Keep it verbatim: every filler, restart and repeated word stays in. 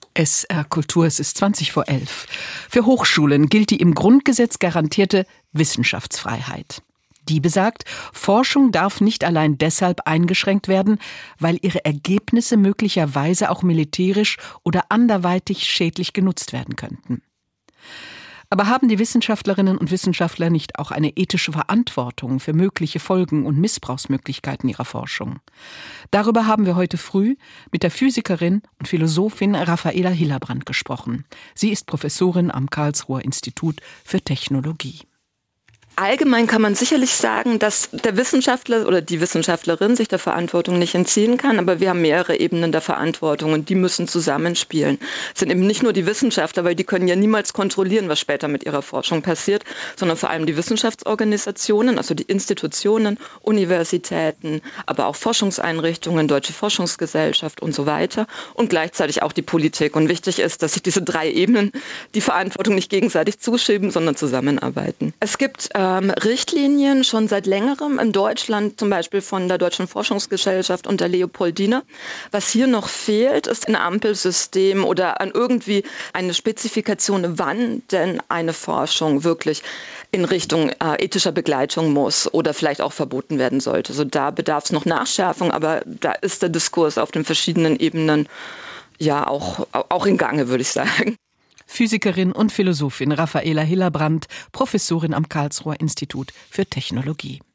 S R Kultur, es ist zwanzig vor elf. Für Hochschulen gilt die im Grundgesetz garantierte Wissenschaftsfreiheit. Die besagt, Forschung darf nicht allein deshalb eingeschränkt werden, weil ihre Ergebnisse möglicherweise auch militärisch oder anderweitig schädlich genutzt werden könnten. Aber haben die Wissenschaftlerinnen und Wissenschaftler nicht auch eine ethische Verantwortung für mögliche Folgen und Missbrauchsmöglichkeiten ihrer Forschung? Darüber haben wir heute früh mit der Physikerin und Philosophin Raffaela Hillebrand gesprochen. Sie ist Professorin am Karlsruher Institut für Technologie. Allgemein kann man sicherlich sagen, dass der Wissenschaftler oder die Wissenschaftlerin sich der Verantwortung nicht entziehen kann, aber wir haben mehrere Ebenen der Verantwortung und die müssen zusammenspielen. Es sind eben nicht nur die Wissenschaftler, weil die können ja niemals kontrollieren, was später mit ihrer Forschung passiert, sondern vor allem die Wissenschaftsorganisationen, also die Institutionen, Universitäten, aber auch Forschungseinrichtungen, Deutsche Forschungsgesellschaft und so weiter und gleichzeitig auch die Politik. Und wichtig ist, dass sich diese drei Ebenen die Verantwortung nicht gegenseitig zuschieben, sondern zusammenarbeiten. Es gibt äh, Richtlinien schon seit längerem in Deutschland, zum Beispiel von der Deutschen Forschungsgesellschaft und der Leopoldina. Was hier noch fehlt, ist ein Ampelsystem oder an irgendwie eine Spezifikation, wann denn eine Forschung wirklich in Richtung äh, ethischer Begleitung muss oder vielleicht auch verboten werden sollte. Also da bedarf es noch Nachschärfung, aber da ist der Diskurs auf den verschiedenen Ebenen ja auch, auch in Gange, würde ich sagen. Physikerin und Philosophin Raffaela Hillebrand, Professorin am Karlsruher Institut für Technologie.